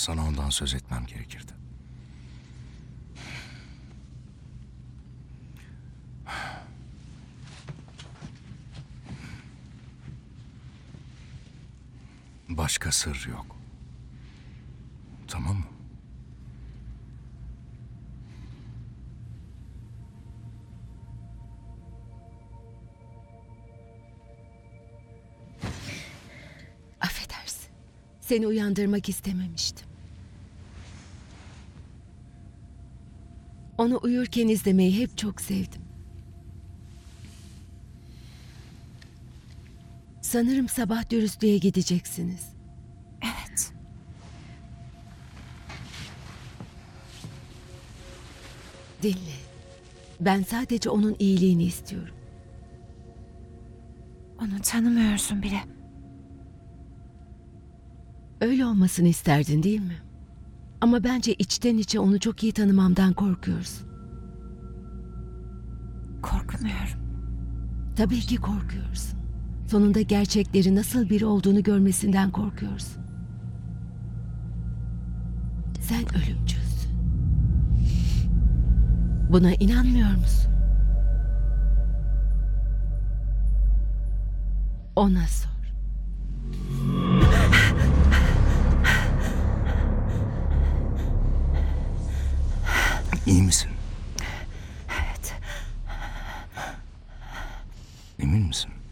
Sana ondan söz etmem gerekirdi. Başka sır yok. Tamam mı? Affedersin. Seni uyandırmak istememiştim. Onu uyurken izlemeyi hep çok sevdim. Sanırım sabah dürüstlüğe gideceksiniz. Evet. Dinle. Ben sadece onun iyiliğini istiyorum. Onu tanımıyorsun bile. Öyle olmasını isterdin değil mi? Ama bence içten içe onu çok iyi tanımamdan korkuyorsun. Korkmuyorum. Tabii ki korkuyorsun. Sonunda gerçekleri nasıl biri olduğunu görmesinden korkuyorsun. Sen ölümcülsün. Buna inanmıyor musun? Ona sor. İyi misin? Evet. Emin misin?